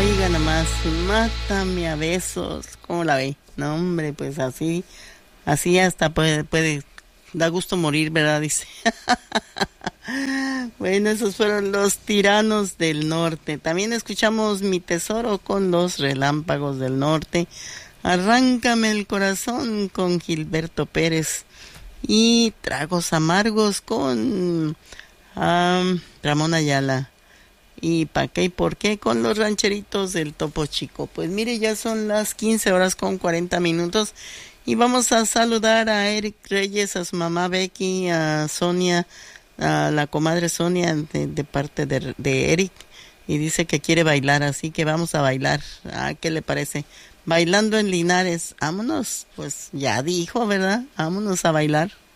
Oiga nomás, mátame a besos. ¿Cómo la ve? No, hombre, pues así hasta da gusto morir, ¿verdad? Dice. Bueno, esos fueron los Tiranos del Norte. También escuchamos Mi Tesoro con los Relámpagos del Norte. Arráncame el corazón con Gilberto Pérez. Y Tragos Amargos con Ramón Ayala. ¿Y para qué y por qué? Con los rancheritos del Topo Chico. Pues mire, ya son las 15 horas con 40 minutos. Y vamos a saludar a Eric Reyes, a su mamá Becky, a Sonia, a la comadre Sonia de parte de Eric. Y dice que quiere bailar, así que vamos a bailar. ¿Qué le parece? Bailando en Linares. Vámonos, pues ya dijo, ¿verdad? Vámonos a bailar.